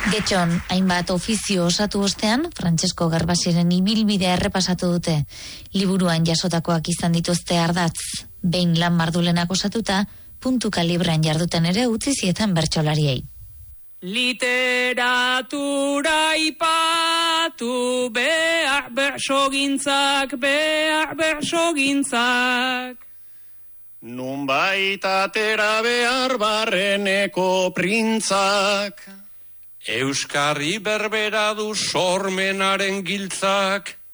Getxon, hainbat ofizio osatu ostean, Frantsesko Garbasiren ibilbidea errepasatu dute. Liburuan jasotakoak izan dituzte ardatz. Behin lan mardulenak osatuta, puntu kalibran jarduten ere utzi zieten bertsolariei. Literatura ipatu, behar bersogintzak. Nunbait atera behar barreneko printzak. Euskarri berbera du sormenaren giltzak.